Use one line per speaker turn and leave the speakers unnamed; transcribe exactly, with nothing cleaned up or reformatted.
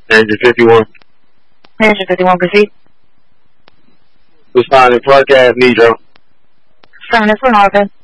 Engine fifty-one.
Engine fifty-one, proceed.
Responding, Park Ave, Nitro.
Seven is for Northern.